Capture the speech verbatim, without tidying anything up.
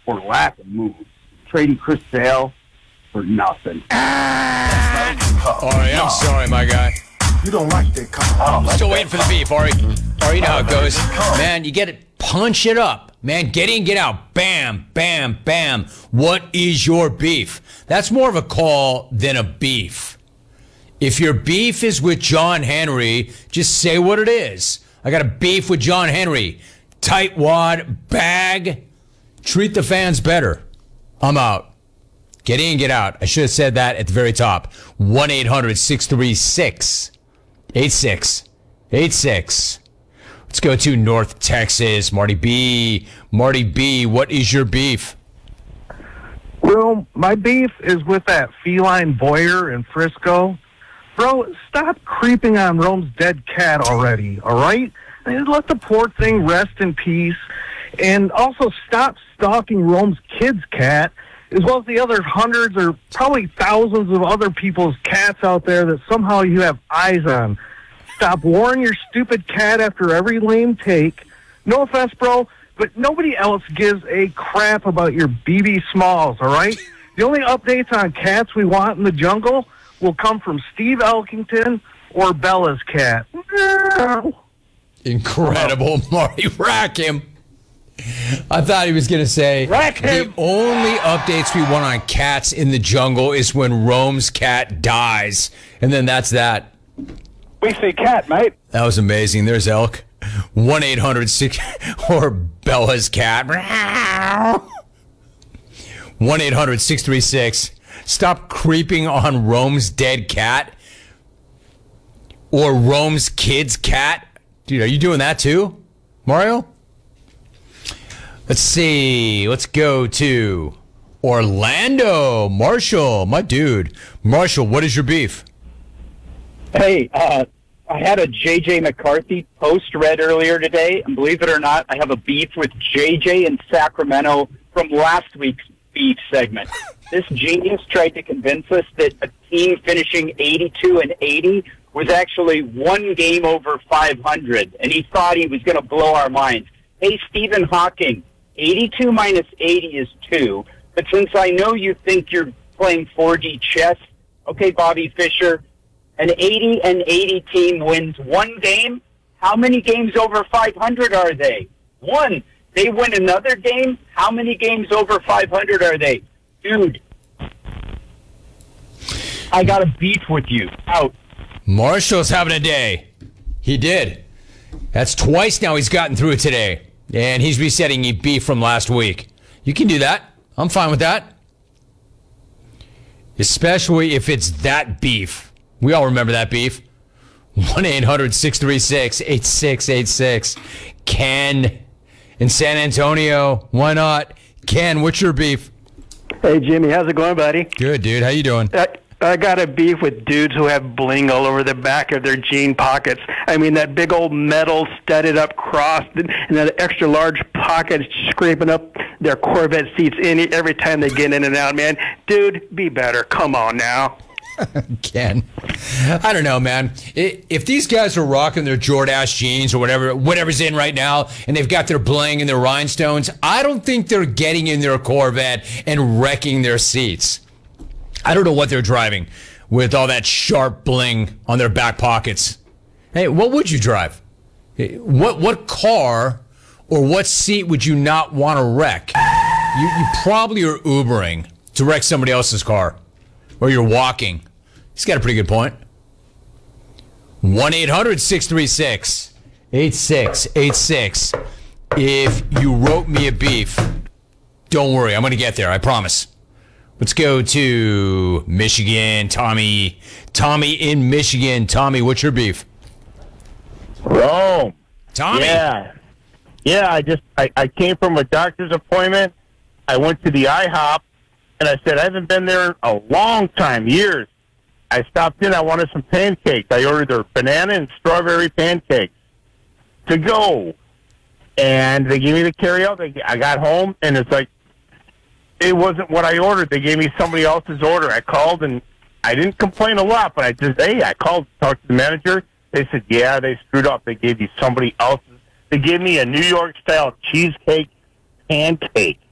or lack of moves. Trading Chris Sale for nothing. Ah! Ari, I'm sorry, my guy. You don't like that comment. I'm still waiting for the beef, Ari. Ari, you know how it goes. Man, you get it, punch it up. Man, get in, get out. Bam, bam, bam. What is your beef? That's more of a call than a beef. If your beef is with John Henry, just say what it is. I got a beef with John Henry. Tightwad, bag. Treat the fans better. I'm out. Get in, get out. I should have said that at the very top. one eight hundred six three six eight six eight six. Let's go to North Texas. Marty B. Marty B, what is your beef? Well, my beef is with that feline voyeur in Frisco. Bro, stop creeping on Rome's dead cat already, all right? And let the poor thing rest in peace. And also stop stalking Rome's kid's cat, as well as the other hundreds or probably thousands of other people's cats out there that somehow you have eyes on. Stop warring your stupid cat after every lame take. No offense, bro, but nobody else gives a crap about your B B Smalls, all right? The only updates on cats we want in the jungle will come from Steve Elkington or Bella's cat. Incredible, Marty. Rack him. I thought he was going to say, Rack him. The only updates we want on cats in the jungle is when Rome's cat dies. And then that's that. We say cat, mate. That was amazing. There's Elk. one eight hundred six or Bella's cat. one eight hundred six three six. Stop creeping on Rome's dead cat. Or Rome's kid's cat. Dude, are you doing that too, Mario? Let's see. Let's go to Orlando. Marshall, my dude. Marshall, what is your beef? Hey, uh, I had a J J McCarthy post read earlier today, and believe it or not, I have a beef with J J in Sacramento from last week's beef segment. This genius tried to convince us that a team finishing eighty-two and eighty was actually one game over five hundred, and he thought he was going to blow our minds. Hey, Stephen Hawking, eighty-two minus eighty is two, but since I know you think you're playing four D chess, okay, Bobby Fischer, an eighty and eighty team wins one game. How many games over five hundred are they? One. They win another game. How many games over five hundred are they? Dude, I got a beef with you. Out. Marshall's having a day. He did. That's twice now he's gotten through it today. And he's resetting a beef from last week. You can do that. I'm fine with that. Especially if it's that beef. We all remember that beef. one eight hundred six three six eight six eight six. Ken in San Antonio. Why not? Ken, what's your beef? Hey, Jimmy. How's it going, buddy? Good, dude. How you doing? I, I got a beef with dudes who have bling all over the back of their jean pockets. I mean, that big old metal studded up cross and that extra large pocket scraping up their Corvette seats in every time they get in and out, man. Dude, be better. Come on now. Ken, I don't know, man. If these guys are rocking their Jordache jeans or whatever, whatever's in right now, and they've got their bling and their rhinestones, I don't think they're getting in their Corvette and wrecking their seats. I don't know what they're driving with all that sharp bling on their back pockets. Hey, what would you drive? What what car or what seat would you not want to wreck? You, you probably are Ubering to wreck somebody else's car. Or you're walking. He's got a pretty good point. one eight hundred six three six eight six eight six. If you wrote me a beef, don't worry. I'm going to get there. I promise. Let's go to Michigan. Tommy. Tommy in Michigan. Tommy, what's your beef? Rome. Tommy. Yeah. Yeah, I just, I, I came from a doctor's appointment. I went to the IHOP. And I said, I haven't been there in a long time, years. I stopped in. I wanted some pancakes. I ordered their banana and strawberry pancakes to go. And they gave me the carryout. They, I got home, and it's like, it wasn't what I ordered. They gave me somebody else's order. I called, and I didn't complain a lot, but I just, hey, I called, talked to the manager. They said, yeah, they screwed up. They gave you somebody else's. They gave me a New York-style cheesecake pancake.